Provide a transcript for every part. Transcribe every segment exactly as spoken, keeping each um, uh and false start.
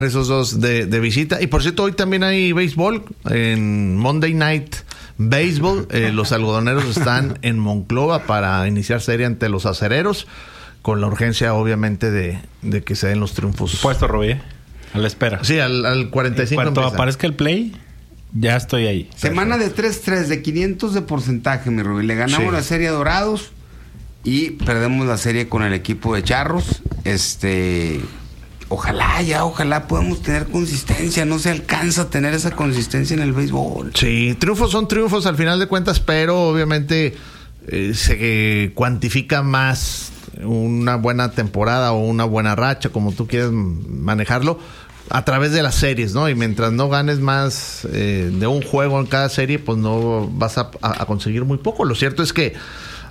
esos dos de, de visita. Y por cierto, hoy también hay béisbol en Monday Night Baseball. Eh, los algodoneros están en Monclova para iniciar serie ante los acereros, con la urgencia obviamente de, de que se den los triunfos. Puesto, Robbie, a la espera. Sí, al, al cuarenta y cinco. Cuando empieza. aparezca el play, ya estoy ahí. Semana de tres tres, de quinientos de porcentaje, mi Rubí. Le ganamos Sí. la serie a Dorados y perdemos la serie con el equipo de Charros. Este... Ojalá, ya, ojalá podamos tener consistencia. No se alcanza a tener esa consistencia en el béisbol. Sí, triunfos son triunfos al final de cuentas, pero obviamente eh, se cuantifica más una buena temporada o una buena racha, como tú quieras manejarlo, a través de las series, ¿no? Y mientras no ganes más eh, de un juego en cada serie, pues no vas a, a, a conseguir muy poco. Lo cierto es que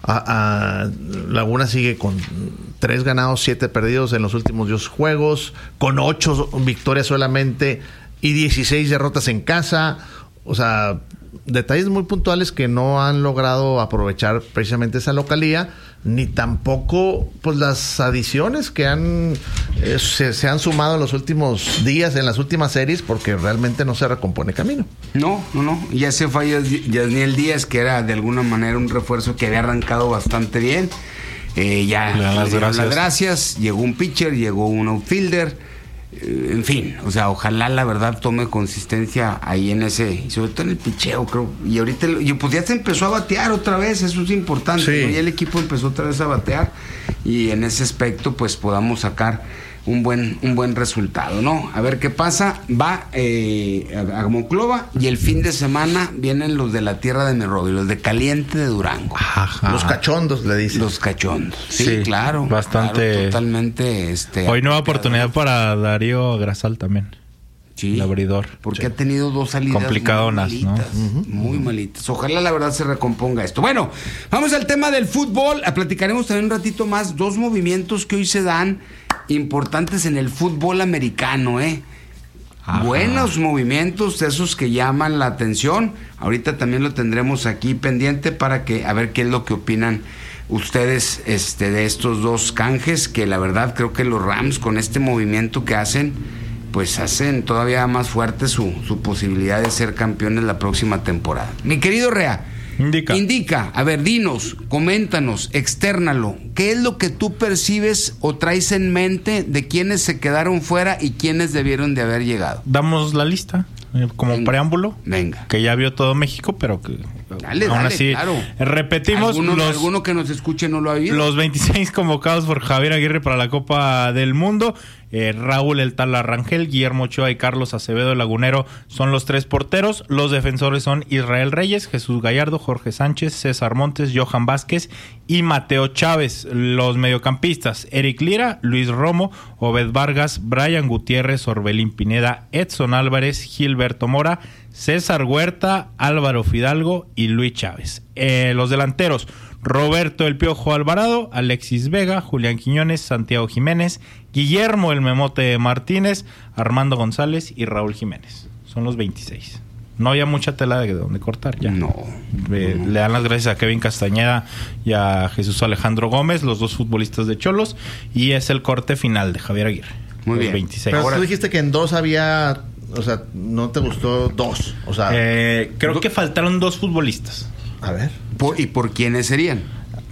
A, a Laguna sigue con tres ganados, siete perdidos en los últimos dos juegos, con ocho victorias solamente y dieciséis derrotas en casa. O sea, detalles muy puntuales que no han logrado aprovechar precisamente esa localía, ni tampoco pues las adiciones que han eh, se, se han sumado en los últimos días, en las últimas series, porque realmente no se recompone camino. No, no, no. Ya se fue Yasniel Díaz, que era de alguna manera un refuerzo que había arrancado bastante bien. Eh, ya le dan las le dieron gracias. las gracias. Llegó un pitcher, llegó un outfielder. Eh, en fin, o sea, ojalá la verdad tome consistencia ahí en ese, y sobre todo en el picheo, creo. Y ahorita, y pues ya se empezó a batear otra vez, eso es importante. Sí. ¿no? Ya el equipo empezó otra vez a batear y en ese aspecto, pues podamos sacar un buen un buen resultado, ¿no? A ver qué pasa. Va eh, a, a Monclova y el fin de semana vienen los de la tierra de mi Rodo, los de Caliente de Durango. Ajá. Los cachondos, le dicen. Los cachondos. Sí, Sí, claro. bastante. Claro, totalmente. Este, Hoy nueva oportunidad para Darío Grasal también. Sí, el abridor. porque Sí. ha tenido dos salidas Complicadonas, muy malitas, ¿no? uh-huh. muy malitas. Ojalá la verdad se recomponga esto. Bueno, vamos al tema del fútbol. Platicaremos también un ratito más. Dos movimientos que hoy se dan importantes en el fútbol americano, ¿eh? Ajá. Buenos movimientos, esos que llaman la atención. Ahorita también lo tendremos aquí pendiente para que a ver qué es lo que opinan ustedes este, de estos dos canjes, que la verdad creo que los Rams con este movimiento que hacen, pues hacen todavía más fuerte su, su posibilidad de ser campeones la próxima temporada. Mi querido Rea, Indica. Indica, a ver, dinos, coméntanos, externalo. ¿Qué es lo que tú percibes o traes en mente de quienes se quedaron fuera y quienes debieron de haber llegado? Damos la lista eh, como Venga. preámbulo. Venga. Que ya vio todo México, pero que Dale, aún dale, así claro. repetimos ¿Alguno, los, alguno que nos escuche no lo ha oído? los veintiséis convocados por Javier Aguirre para la Copa del Mundo. Eh, Raúl El Tala Rangel, Guillermo Ochoa y Carlos Acevedo Lagunero son los tres porteros. Los defensores son Israel Reyes, Jesús Gallardo, Jorge Sánchez, César Montes, Johan Vázquez y Mateo Chávez. Los mediocampistas, Eric Lira, Luis Romo, Obed Vargas, Brian Gutiérrez, Orbelín Pineda, Edson Álvarez, Gilberto Mora, César Huerta, Álvaro Fidalgo y Luis Chávez. Eh, los delanteros, Roberto El Piojo Alvarado, Alexis Vega, Julián Quiñones, Santiago Jiménez, Guillermo El Memote Martínez, Armando González y Raúl Jiménez. Son los veintiséis. No había mucha tela de donde cortar ya. No. Eh, no. Le dan las gracias a Kevin Castañeda y a Jesús Alejandro Gómez, los dos futbolistas de Cholos, y es el corte final de Javier Aguirre. Muy los bien. veintiséis. Pero Ahora- tú dijiste que en dos había, o sea, no te gustó dos, o sea, Eh, creo do- que faltaron dos futbolistas. a ver. Por- ¿Y por quiénes serían?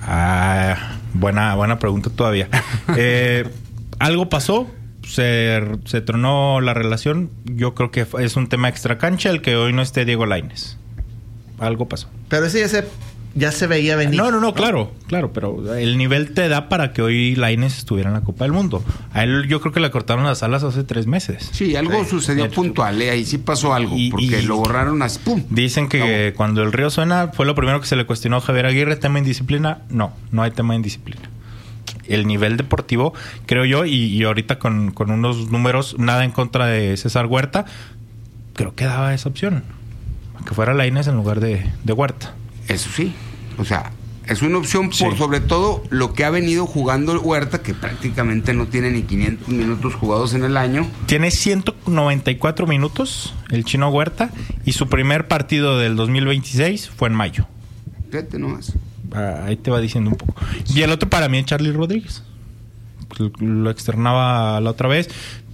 Ah, buena, buena pregunta todavía. Eh, algo pasó, se, se tronó la relación. Yo creo que es un tema extra cancha el que hoy no esté Diego Lainez. Algo pasó. Pero ese ya se ya se veía venir. No, no, no, claro, claro, pero el nivel te da para que hoy Lainez estuviera en la Copa del Mundo. A él yo creo que le cortaron las alas hace tres meses. Sí, algo Sí. sucedió Eh, puntual, ¿eh? Ahí sí pasó algo, y- porque y- lo borraron así, ¡pum! Dicen que cuando el río suena fue lo primero que se le cuestionó a Javier Aguirre, tema indisciplina. No, no hay tema de indisciplina. El nivel deportivo, creo yo, y, y ahorita con, con unos números, nada en contra de César Huerta, creo que daba esa opción. Que fuera Lainez en lugar de, de Huerta. Eso sí, o sea, es una opción por Sí. sobre todo lo que ha venido jugando el Huerta, que prácticamente no tiene ni quinientos minutos jugados en el año. Tiene ciento noventa y cuatro minutos el chino Huerta y su primer partido del dos mil veintiséis fue en mayo. Fíjate nomás. Ah, ahí te va diciendo un poco. Y el otro para mí es Charlie Rodríguez. Lo externaba la otra vez.